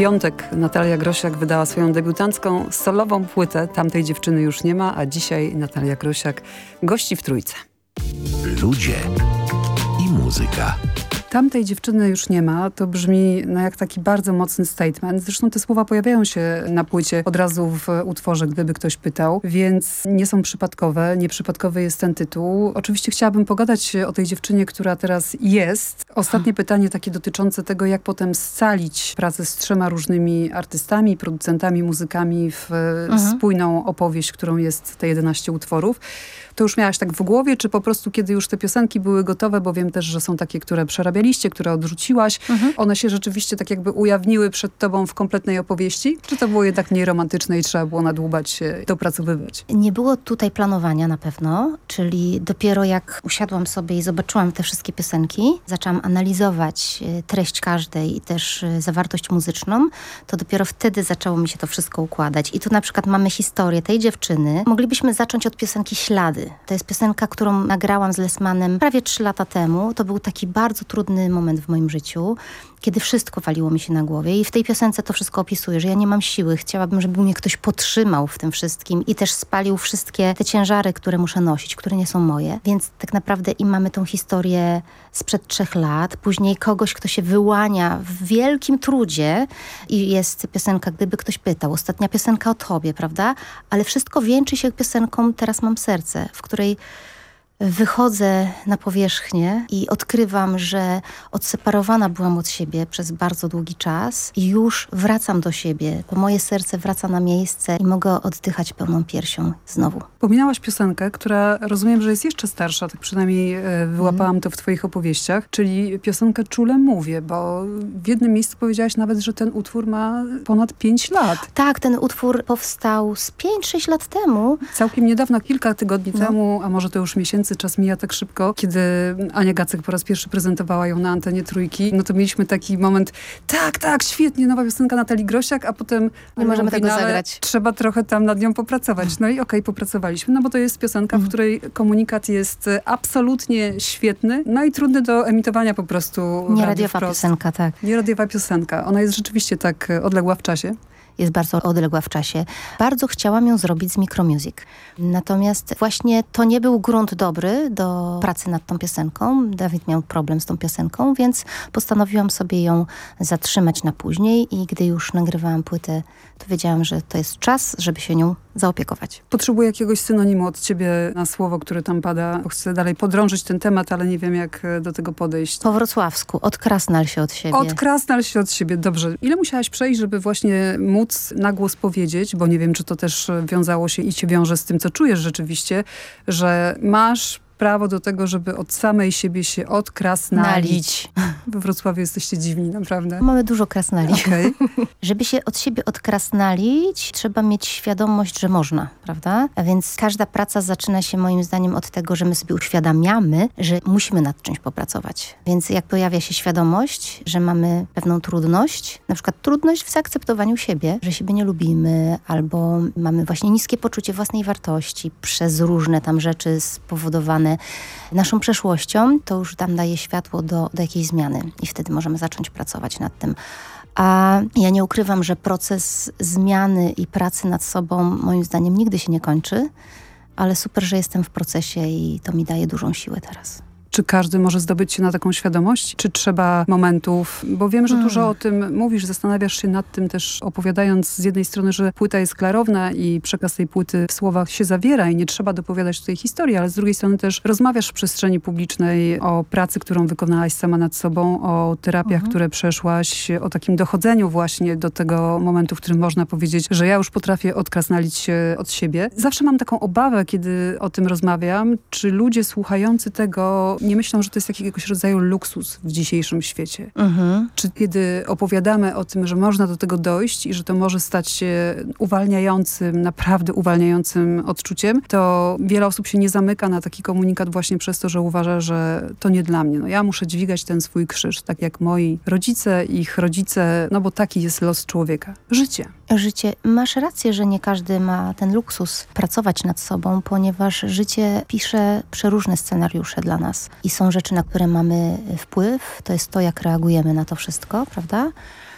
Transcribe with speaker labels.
Speaker 1: piątek Natalia Grosiak wydała swoją debiutancką solową płytę. Tamtej dziewczyny już nie ma, a dzisiaj Natalia Grosiak gości w Trójce.
Speaker 2: Ludzie i muzyka.
Speaker 1: Tamtej dziewczyny już nie ma, to brzmi jak taki bardzo mocny statement. Zresztą te słowa pojawiają się na płycie od razu w utworze, gdyby ktoś pytał, więc nie są przypadkowe. Nieprzypadkowy jest ten tytuł. Oczywiście chciałabym pogadać o tej dziewczynie, która teraz jest. Ostatnie pytanie takie dotyczące tego, jak potem scalić pracę z 3 różnymi artystami, producentami, muzykami w spójną opowieść, którą jest te 11 utworów. To już miałaś tak w głowie, czy po prostu kiedy już te piosenki były gotowe, bo wiem też, że są takie, które przerabialiście, które odrzuciłaś, one się rzeczywiście tak jakby ujawniły przed tobą w kompletnej opowieści? Czy to było jednak mniej romantyczne i trzeba było nadłubać się, dopracowywać?
Speaker 3: Nie było tutaj planowania na pewno, czyli dopiero jak usiadłam sobie i zobaczyłam te wszystkie piosenki, zaczęłam analizować treść każdej i też zawartość muzyczną, to dopiero wtedy zaczęło mi się to wszystko układać. I tu na przykład mamy historię tej dziewczyny. Moglibyśmy zacząć od piosenki Ślady. To jest piosenka, którą nagrałam z Lessmanem prawie 3 lata temu. To był taki bardzo trudny moment w moim życiu, kiedy wszystko waliło mi się na głowie i w tej piosence to wszystko opisuję, że ja nie mam siły. Chciałabym, żeby mnie ktoś podtrzymał w tym wszystkim i też spalił wszystkie te ciężary, które muszę nosić, które nie są moje. Więc tak naprawdę i mamy tą historię sprzed 3 lat. Później kogoś, kto się wyłania w wielkim trudzie i jest piosenka Gdyby ktoś pytał. Ostatnia piosenka o tobie, prawda? Ale wszystko wieńczy się piosenką Teraz mam serce, w której wychodzę na powierzchnię i odkrywam, że odseparowana byłam od siebie przez bardzo długi czas i już wracam do siebie, bo moje serce wraca na miejsce i mogę oddychać pełną piersią znowu.
Speaker 1: Pominałaś piosenkę, która rozumiem, że jest jeszcze starsza, tak przynajmniej wyłapałam to w twoich opowieściach, czyli piosenkę Czule mówię, bo w jednym miejscu powiedziałaś nawet, że ten utwór ma ponad 5 lat.
Speaker 3: Tak, ten utwór powstał z 5-6 lat temu.
Speaker 1: Całkiem niedawno, kilka tygodni temu, a może to już miesięcy, czas mija tak szybko, kiedy Ania Gacek po raz pierwszy prezentowała ją na antenie Trójki, no to mieliśmy taki moment, tak, świetnie, nowa piosenka Natalii Grosiak, a potem
Speaker 3: nie możemy tego zagrać.
Speaker 1: Trzeba trochę tam nad nią popracować. No i okej, popracowaliśmy, no bo to jest piosenka, w której komunikat jest absolutnie świetny, no i trudny do emitowania po prostu.
Speaker 3: Nie radiowa piosenka, tak.
Speaker 1: Nie radiowa piosenka. Ona jest rzeczywiście tak odległa w czasie.
Speaker 3: Jest bardzo odległa w czasie. Bardzo chciałam ją zrobić z Micromusic. Natomiast właśnie to nie był grunt dobry do pracy nad tą piosenką. Dawid miał problem z tą piosenką, więc postanowiłam sobie ją zatrzymać na później i gdy już nagrywałam płytę, to wiedziałam, że to jest czas, żeby się nią zaopiekować.
Speaker 1: Potrzebuję jakiegoś synonimu od ciebie na słowo, które tam pada, bo chcę dalej podrążyć ten temat, ale nie wiem, jak do tego podejść.
Speaker 3: Po wrocławsku. Odkrasnal się od siebie.
Speaker 1: Odkrasnal się od siebie. Dobrze. Ile musiałaś przejść, żeby właśnie móc na głos powiedzieć, bo nie wiem, czy to też wiązało się i cię wiąże z tym, co czujesz rzeczywiście, że masz prawo do tego, żeby od samej siebie się odkrasnalić. We Wrocławiu jesteście dziwni, naprawdę.
Speaker 3: Mamy dużo krasnali.
Speaker 1: Okay.
Speaker 3: Żeby się od siebie odkrasnalić, trzeba mieć świadomość, że można, prawda? A więc każda praca zaczyna się moim zdaniem od tego, że my sobie uświadamiamy, że musimy nad czymś popracować. Więc jak pojawia się świadomość, że mamy pewną trudność, na przykład trudność w zaakceptowaniu siebie, że siebie nie lubimy, albo mamy właśnie niskie poczucie własnej wartości przez różne tam rzeczy spowodowane naszą przeszłością, to już tam daje światło do jakiejś zmiany i wtedy możemy zacząć pracować nad tym. A ja nie ukrywam, że proces zmiany i pracy nad sobą moim zdaniem nigdy się nie kończy, ale super, że jestem w procesie i to mi daje dużą siłę teraz.
Speaker 1: Czy każdy może zdobyć się na taką świadomość? Czy trzeba momentów? Bo wiem, że dużo o tym mówisz, zastanawiasz się nad tym też opowiadając z jednej strony, że płyta jest klarowna i przekaz tej płyty w słowach się zawiera i nie trzeba dopowiadać tutaj historii, ale z drugiej strony też rozmawiasz w przestrzeni publicznej o pracy, którą wykonałaś sama nad sobą, o terapiach, które przeszłaś, o takim dochodzeniu właśnie do tego momentu, w którym można powiedzieć, że ja już potrafię odkrasnalić się od siebie. Zawsze mam taką obawę, kiedy o tym rozmawiam, czy ludzie słuchający tego nie myślą, że to jest jakiegoś rodzaju luksus w dzisiejszym świecie. Czy kiedy opowiadamy o tym, że można do tego dojść i że to może stać się uwalniającym, naprawdę uwalniającym odczuciem, to wiele osób się nie zamyka na taki komunikat właśnie przez to, że uważa, że to nie dla mnie. No ja muszę dźwigać ten swój krzyż, tak jak moi rodzice, ich rodzice, no bo taki jest los człowieka. Życie.
Speaker 3: Masz rację, że nie każdy ma ten luksus pracować nad sobą, ponieważ życie pisze przeróżne scenariusze dla nas. I są rzeczy, na które mamy wpływ. To jest to, jak reagujemy na to wszystko, prawda?